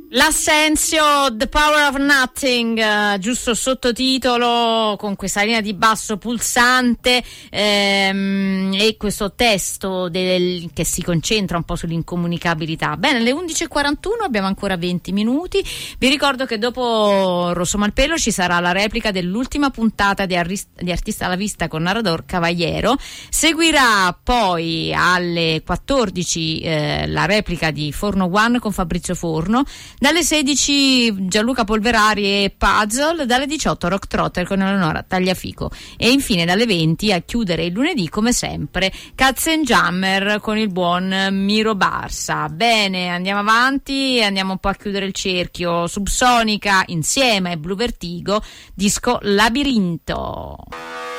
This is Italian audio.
L'Assenzio, The Power of Nothing, giusto sottotitolo con questa linea di basso pulsante e questo testo che si concentra un po' sull'incomunicabilità. Bene, alle 11.41 abbiamo ancora 20 minuti. Vi ricordo che dopo Rosso Malpelo ci sarà la replica dell'ultima puntata di Artista alla Vista con narrador Cavaliero. Seguirà poi alle 14 la replica di Forno One con Fabrizio Forno. Dalle 16 Gianluca Polverari e Puzzle, dalle 18 Rock Trotter con Eleonora Tagliafico e infine dalle 20 a chiudere il lunedì come sempre Katzenjammer con il buon Miro Barsa. Bene, andiamo avanti, andiamo un po' a chiudere il cerchio. Subsonica insieme a Blue Vertigo, disco Labirinto.